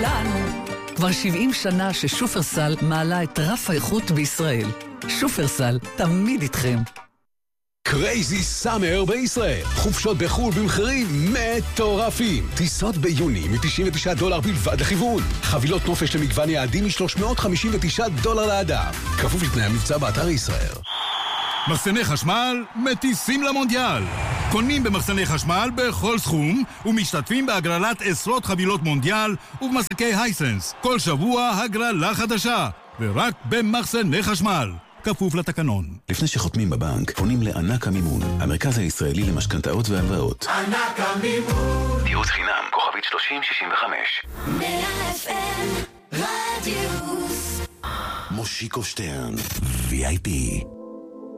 שלנו. כבר 70 שנה ששופרסל מעלה את רף האיכות בישראל. שופרסל, תמיד איתכם. קרייזי סאמר בישראל. חופשות בחול במחירים מטורפים. טיסות ביוני $99 בלבד לכיוון. חבילות נופש למגוון יעדים $359 לאדם. כפוף לתנאי המבצע באתר ישראל. מחסני חשמל מטיסים למונדיאל. קונים במחסני חשמל בכל סכום ומשתתפים בהגרלת עשרות חבילות מונדיאל ובמסקי הייסנס. כל שבוע הגרלה חדשה ורק במחסני חשמל. כפוף לתקנון. לפני שחותמים בבנק, פונים לענק המימון, המרכז הישראלי למשכנתאות והלוואות. ענק המימון. ייעוץ חינם, כוכבית 3065. 100 FM רדיוס. מושיקו שטרן, VIP.